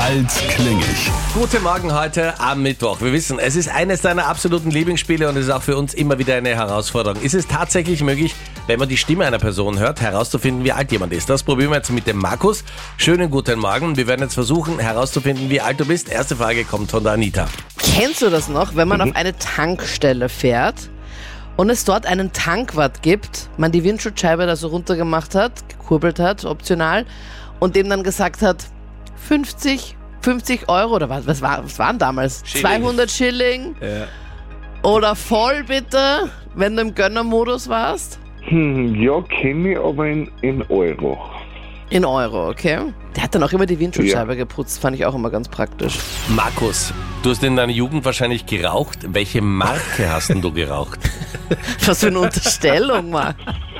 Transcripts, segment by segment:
Alt-Klingig. Guten Morgen heute am Mittwoch. Wir wissen, es ist eines deiner absoluten Lieblingsspiele und es ist auch für uns immer wieder eine Herausforderung. Ist es tatsächlich möglich, wenn man die Stimme einer Person hört, herauszufinden, wie alt jemand ist? Das probieren wir jetzt mit dem Markus. Schönen guten Morgen. Wir werden jetzt versuchen herauszufinden, wie alt du bist. Erste Frage kommt von der Anita. Kennst du das noch, wenn man auf eine Tankstelle fährt und es dort einen Tankwart gibt, man die Windschutzscheibe da so runtergemacht hat, gekurbelt hat, optional, und dem dann gesagt hat, 50 Euro oder was waren damals? Schilling. 200 Schilling? Ja. Oder voll bitte, wenn du im Gönnermodus warst? Ja, kenne ich, aber in Euro. In Euro, okay. Der hat dann auch immer die Windschutzscheibe geputzt, fand ich auch immer ganz praktisch. Markus, du hast in deiner Jugend wahrscheinlich geraucht. Welche Marke hast denn du geraucht? Was für eine Unterstellung, Mann.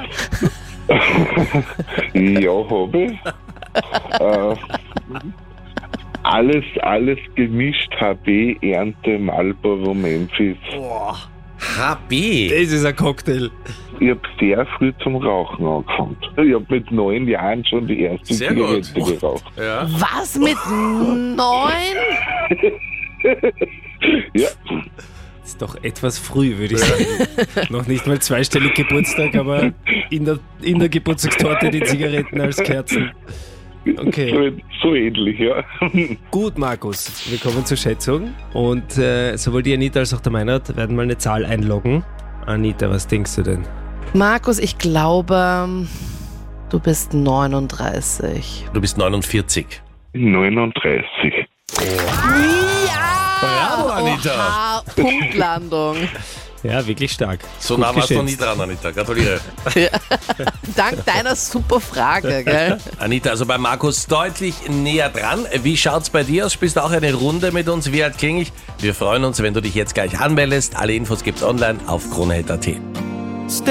Ja, habe ich. Alles gemischt, HB, Ernte, Marlboro, Memphis. HB. Das ist ein Cocktail. Ich habe sehr früh zum Rauchen angefangen. Ich habe mit 9 Jahren schon die erste Sehr gut. Zigarette geraucht. Ja. Was, mit 9? Ja, Das ist doch etwas früh, würde ich sagen. Noch nicht mal zweistellig Geburtstag, aber in der Geburtstagstorte die Zigaretten als Kerzen. Okay. so ähnlich, ja. Gut, Markus. Wir kommen zur Schätzung. Und sowohl die Anita als auch der Meinrad werden mal eine Zahl einloggen. Anita, was denkst du denn? Markus, ich glaube, du bist 39. Du bist 49. 39. Bravo, Anita. Oha, Punktlandung. Ja, wirklich stark. So Gut nah warst du noch nie geschätzt. dran, Anita. Gratuliere. Dank deiner super Frage, gell? Anita, also bei Markus deutlich näher dran. Wie schaut's bei dir aus? Spielst du auch eine Runde mit uns? Wie alt klinge ich? Wir freuen uns, wenn du dich jetzt gleich anmeldest. Alle Infos gibt's online auf kronehit.at.